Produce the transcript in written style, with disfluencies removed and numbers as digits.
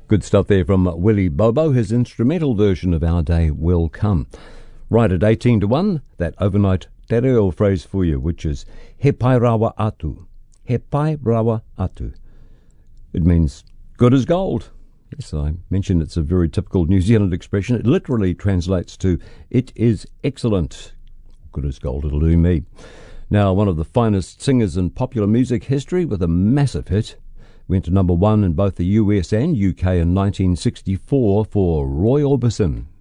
Good stuff there from Willie Bobo, his instrumental version of Our Day Will Come. Right at 18 to 1, that overnight te reo phrase for you, which is He pai rawa atu. He pai rawa atu. It means good as gold. Yes, I mentioned it's a very typical New Zealand expression. It literally translates to it is excellent. Good as gold, it'll do me. Now, one of the finest singers in popular music history with a massive hit. Went to number 1 in both the US and UK in 1964 for Roy Orbison.